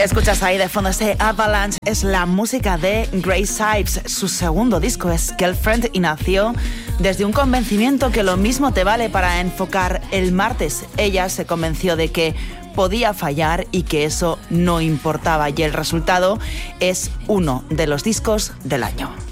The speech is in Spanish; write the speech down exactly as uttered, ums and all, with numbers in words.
Escuchas ahí de fondo ese Avalanche, es la música de Grace Sipes. Su segundo disco es Girlfriend y nació desde un convencimiento que lo mismo te vale para enfocar el martes. Ella se convenció de que podía fallar y que eso no importaba, y el resultado es uno de los discos del año.